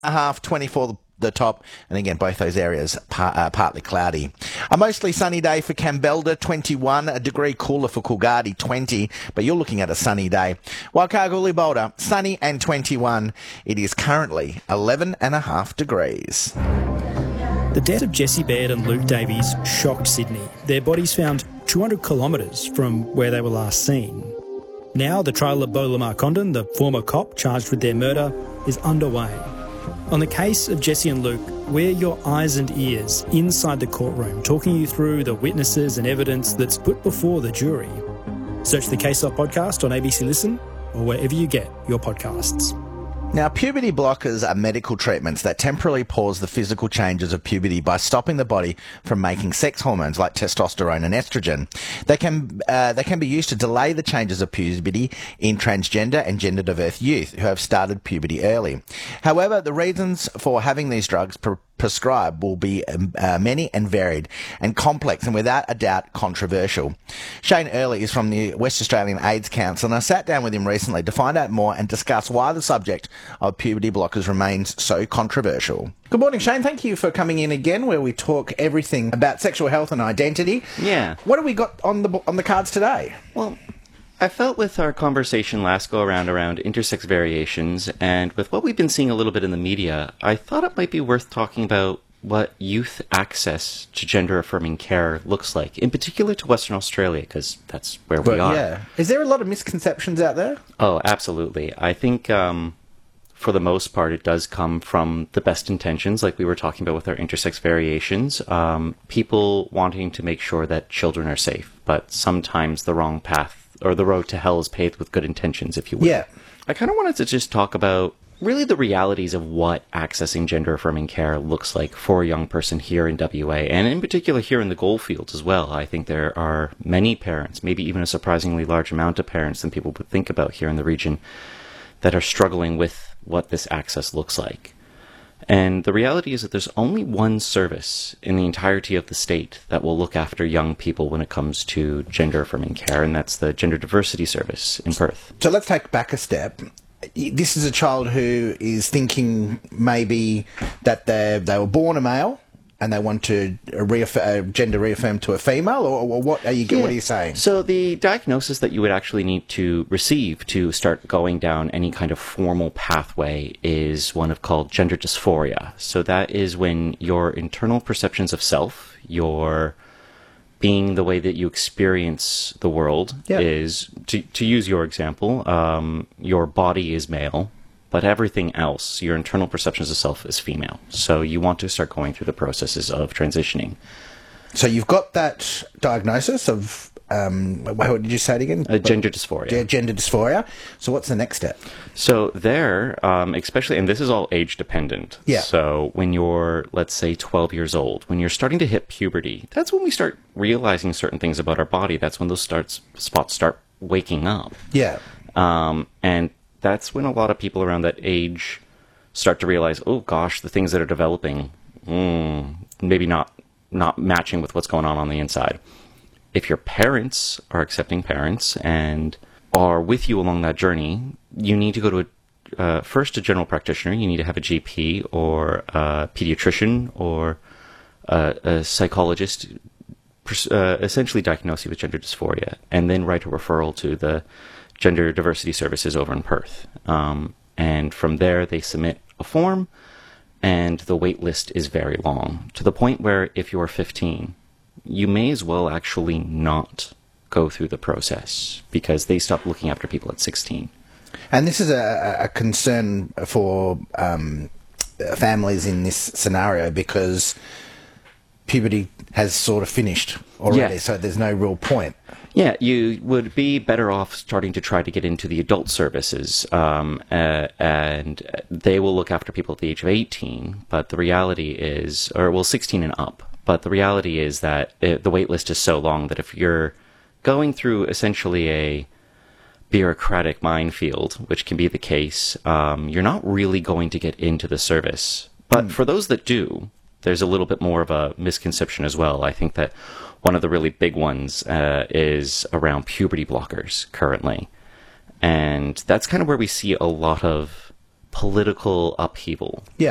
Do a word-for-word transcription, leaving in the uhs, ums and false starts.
A half, twenty for the top, and again, both those areas par- uh, partly cloudy. A mostly sunny day for Cambelda, twenty-one, a degree cooler for Coolgardie, twenty, but you're looking at a sunny day. While Kalgoorlie Boulder, sunny and twenty-one. It is currently eleven and a half degrees. The death of Jesse Baird and Luke Davies shocked Sydney. Their bodies found two hundred kilometres from where they were last seen. Now the trial of Beau Lamar Condon, the former cop charged with their murder, is underway. On the case of Jesse and Luke, we're your eyes and ears inside the courtroom, talking you through the witnesses and evidence that's put before the jury. Search the Case Off podcast on A B C Listen or wherever you get your podcasts. Now, puberty blockers are medical treatments that temporarily pause the physical changes of puberty by stopping the body from making sex hormones like testosterone and estrogen. They can uh, they can be used to delay the changes of puberty in transgender and gender-diverse youth who have started puberty early. However, the reasons for having these drugs pre- prescribed will be um, uh, many and varied and complex and without a doubt controversial. Shane Early is from the West Australian AIDS Council, and I sat down with him recently to find out more and discuss why the subject of puberty blockers remains so controversial. Good morning, Shane. Thank you for coming in again, where we talk everything about sexual health and identity. Yeah. What have we got on the on the cards today? Well, I felt with our conversation last go around around intersex variations, and with what we've been seeing a little bit in the media, I thought it might be worth talking about what youth access to gender-affirming care looks like, in particular to Western Australia, because that's where But, we are. yeah. Is there a lot of misconceptions out there? Oh, absolutely. I think, um, for the most part, it does come from the best intentions, like we were talking about with our intersex variations. Um, people wanting to make sure that children are safe, but sometimes the wrong path, or the road to hell is paved with good intentions, if you will. Yeah. I kind of wanted to just talk about really the realities of what accessing gender-affirming care looks like for a young person here in W A, and in particular here in the Goldfields as well. I think there are many parents, maybe even a surprisingly large amount of parents than people would think about here in the region, that are struggling with what this access looks like. And the reality is that there's only one service in the entirety of the state that will look after young people when it comes to gender-affirming care, and that's the Gender Diversity Service in Perth. So let's take back a step. This is a child who is thinking maybe that they they were born a male and they want to reaffirm, uh, gender reaffirm to a female, or, or what are you Yeah. what are you saying? So the diagnosis that you would actually need to receive to start going down any kind of formal pathway is one of called gender dysphoria. So that is when your internal perceptions of self, your being the way that you experience the world Yeah. is, to, to use your example, um, your body is male, but everything else, your internal perceptions of self, is female. So you want to start going through the processes of transitioning. So you've got that diagnosis of, um, what did you say it again? Uh, gender dysphoria. G- Gender dysphoria. So what's the next step? So there, um, especially, and this is all age dependent. Yeah. So when you're, let's say, twelve years old, when you're starting to hit puberty, that's when we start realizing certain things about our body. That's when those starts, spots start waking up. Yeah. Um, and that's when a lot of people around that age start to realize, oh gosh, the things that are developing, mm, maybe not not matching with what's going on on the inside. If your parents are accepting parents and are with you along that journey, you need to go to a, uh, first a general practitioner. You need to have a G P or a pediatrician or a, a psychologist uh, essentially diagnose you with gender dysphoria, and then write a referral to the Gender Diversity Services over in Perth. Um, and from there, they submit a form, and the wait list is very long, to the point where if you're fifteen, you may as well actually not go through the process, because they stop looking after people at sixteen. And this is a, a concern for um, families in this scenario, because puberty has sort of finished already, Yeah. so there's no real point. Yeah, you would be better off starting to try to get into the adult services, um, uh, and they will look after people at the age of eighteen, but the reality is, or well, sixteen and up, but the reality is that it, the wait list is so long that if you're going through essentially a bureaucratic minefield, which can be the case, um, you're not really going to get into the service. But mm. for those that do, there's a little bit more of a misconception as well. I think that one of the really big ones uh, is around puberty blockers currently. And that's kind of where we see a lot of political upheaval. Yeah.